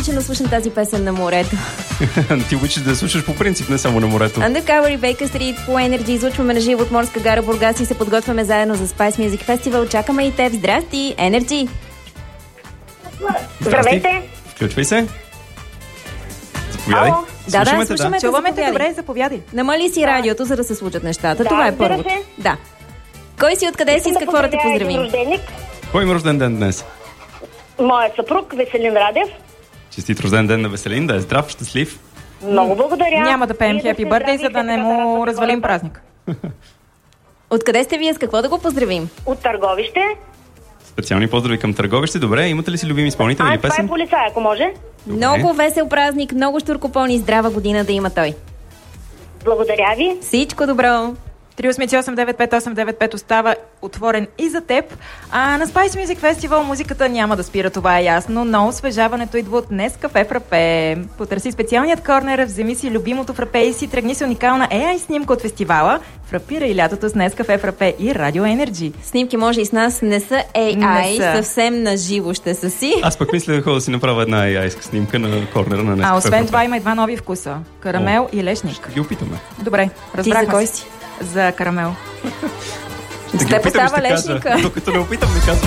обичам да слушам тази песен на морето. Ти обичаш да я слушаш по принцип, не само на морето. Undercover и Baker Street по Energy излучваме на живо от Морска гара Бургас и се подготвяме заедно за Spice Music Festival. Чакаме и теб. Здрасти, Energy! Здравейте! Включвай се. Заповядай. Да, слушаме. Чуваме те добре, заповядай. Намали си радиото, за да се случат нещата. Това е първото. Да. Кой си, откъде си, с какво да те поздравим? Кой има рожден ден днес? Моят съпруг Веселин Радев. Честит рожден ден на Веселин, да е здрав, щастлив. Много благодаря. Няма да пеем Happy Birthday, за да не му развалим празник. Откъде сте вие, с какво да го поздравим? От Търговище. Специални поздрави към Търговище. Добре, имате ли си любими изпълнители или Това песен? е полицай, ако може. Много весел празник, много щуркопълн и здрава година да има той. Благодаря ви. Всичко добро! 388-95895 остава отворен и за теб. А на Spice Music Festival музиката няма да спира, това е ясно, но освежаването идва от Nescafe Frappé. Потърси специалният корнер, вземи си любимото фрапе и си тръгни с уникална AI снимка от фестивала. Фрапира и лятото с Nescafe Frappé и Radio Energy. Снимки може и с нас, не са AI, не са. Съвсем на живо ще са си. Аз пък мисля да ходя да си направя една AI-ска снимка на корнера на Nescafe. А освен това има и два нови вкуса. Карамел и лешник. Ще ги опитаме. Добре, разбрахме. Ти за кой си? За карамел. С теб остава лешника. Докато не опитам, не казвам.